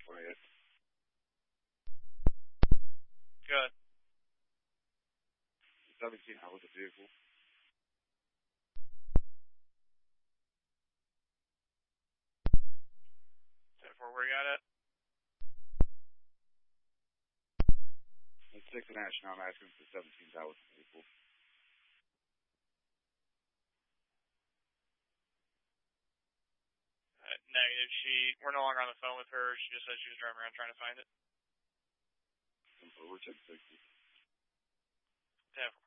for you. Good. 17, how was the vehicle? 10-4, where you at? It's 6 in action. I'm asking for 17, how was the vehicle? Negative. We're no longer on the phone with her. She just said she was driving around trying to find it. We're 1060. 10-4.